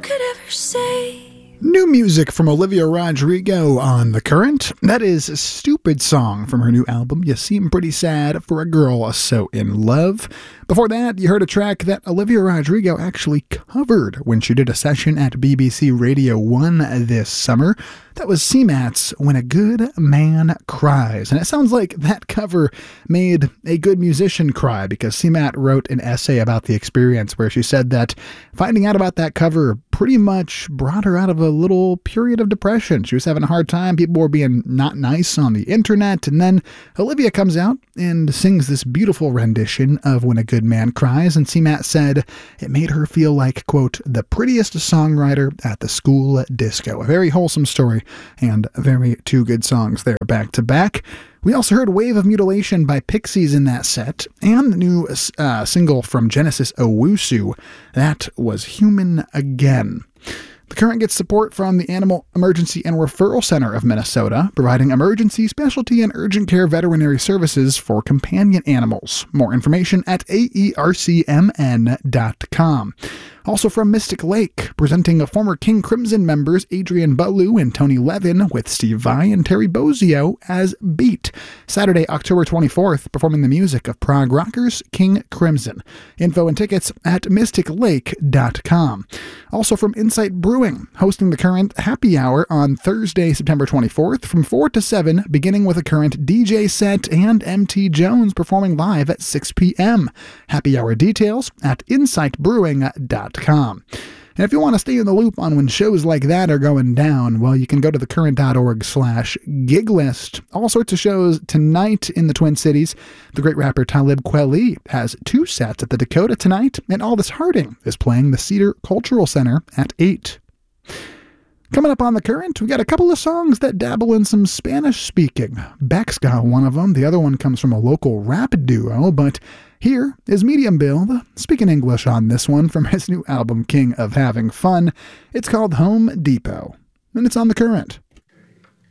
could ever say. New music from Olivia Rodrigo on The Current. That is a Stupid Song from her new album, You Seem Pretty Sad for a Girl So in Love. Before that, you heard a track that Olivia Rodrigo actually covered when she did a session at BBC Radio 1 this summer. That was CMAT's When a Good Man Cries. And it sounds like that cover made a good musician cry, because CMAT wrote an essay about the experience where she said that finding out about that cover pretty much brought her out of a little period of depression. She was having a hard time. People were being not nice on the internet. And then Olivia comes out and sings this beautiful rendition of When a Good Man Cries. And CMAT said it made her feel like, quote, the prettiest songwriter at the school disco. A very wholesome story and very two good songs there back to back. We also heard Wave of Mutilation by Pixies in that set, and the new single from Genesis Owusu, that was Human Again. The Current gets support from the Animal Emergency and Referral Center of Minnesota, providing emergency, specialty, and urgent care veterinary services for companion animals. More information at aercmn.com. Also from Mystic Lake, presenting former King Crimson members Adrian Ballou and Tony Levin with Steve Vai and Terry Bozzio as Beat. Saturday, October 24th, performing the music of prog rockers King Crimson. Info and tickets at mysticlake.com. Also from Insight Brewing, hosting the Current Happy Hour on Thursday, September 24th from 4 to 7, beginning with a Current DJ set and MT Jones performing live at 6 p.m. Happy Hour details at insightbrewing.com. And if you want to stay in the loop on when shows like that are going down, well, you can go to thecurrent.org/gig list. All sorts of shows tonight in the Twin Cities. The great rapper Talib Kweli has 2 sets at the Dakota tonight, and Aldous Harding is playing the Cedar Cultural Center at 8. Coming up on The Current, we got a couple of songs that dabble in some Spanish speaking. Beck's got one of them. The other one comes from a local rap duo, but here is Medium Build, speaking English on this one from his new album, King of Having Fun. It's called Home Depot, and it's on The Current.